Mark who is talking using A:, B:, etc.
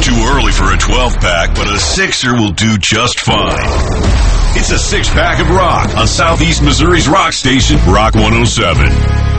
A: too early for a 12-pack, but a sixer will do just fine. It's a six-pack of rock on Southeast Missouri's rock station, Rock 107.